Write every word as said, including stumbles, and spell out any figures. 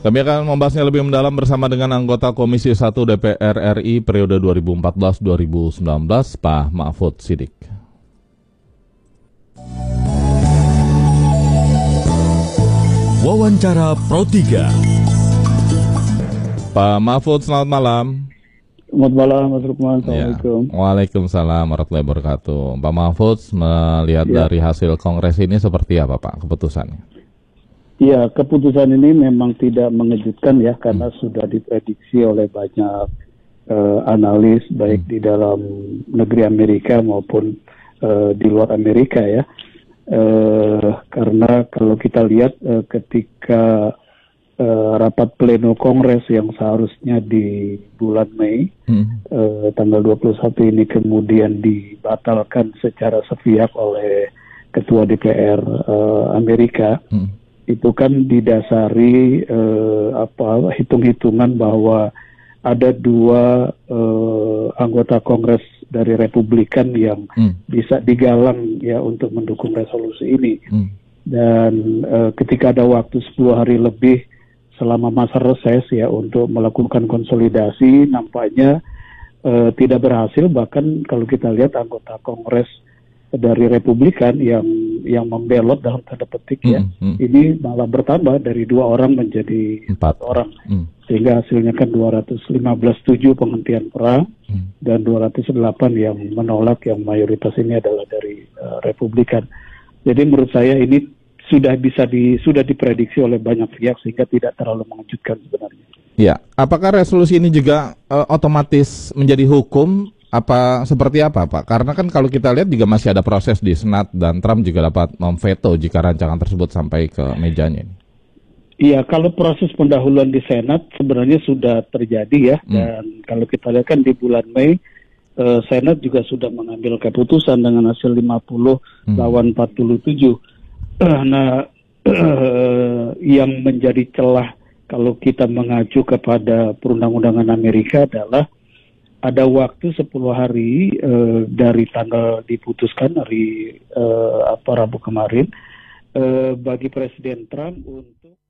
Kami akan membahasnya lebih mendalam bersama dengan anggota Komisi satu D P R R I periode dua ribu empat belas sampai dua ribu sembilan belas, Pak Mahfud Siddiq. Wawancara Pro tiga. Pak Mahfud, selamat malam. Selamat malam, Mas Rukman. Assalamualaikum. Ya. Waalaikumsalam warahmatullahi wabarakatuh. Pak Mahfud, melihat ya. dari hasil kongres ini seperti apa, Pak, keputusannya? Ya, keputusan ini memang tidak mengejutkan ya, karena hmm. sudah diprediksi oleh banyak uh, analis, baik hmm. di dalam negeri Amerika maupun uh, di luar Amerika ya. Uh, karena kalau kita lihat uh, ketika uh, rapat pleno kongres yang seharusnya di bulan Mei, hmm. uh, tanggal dua puluh satu ini kemudian dibatalkan secara sepihak oleh Ketua D P R uh, Amerika, hmm. itu kan didasari eh, apa hitung-hitungan bahwa ada dua eh, anggota Kongres dari Republikan yang hmm. bisa digalang ya untuk mendukung resolusi ini. Hmm. Dan eh, ketika ada waktu sepuluh hari lebih selama masa reses ya untuk melakukan konsolidasi, nampaknya eh, tidak berhasil. Bahkan kalau kita lihat anggota Kongres dari Republikan yang yang membelot dalam tanda petik ya, mm, mm. ini malah bertambah dari dua orang menjadi empat orang, mm. sehingga hasilnya kan dua ratus lima belas tujuh penghentian perang mm. dan dua ratus delapan yang menolak, yang mayoritas ini adalah dari uh, Republikan. Jadi menurut saya ini sudah bisa di sudah diprediksi oleh banyak pihak sehingga tidak terlalu mengejutkan sebenarnya. Ya, apakah resolusi ini juga uh, otomatis menjadi hukum? Apa seperti apa, Pak? Karena kan kalau kita lihat juga masih ada proses di Senat dan Trump juga dapat memveto jika rancangan tersebut sampai ke mejanya. Iya, kalau proses pendahuluan di Senat sebenarnya sudah terjadi ya, hmm. dan kalau kita lihat kan di bulan Mei eh, Senat juga sudah mengambil keputusan dengan hasil lima puluh hmm. lawan empat puluh tujuh. Nah, eh, yang menjadi celah kalau kita mengacu kepada perundang-undangan Amerika adalah ada waktu sepuluh hari uh, dari tanggal diputuskan hari uh, apa Rabu kemarin uh, bagi Presiden Trump untuk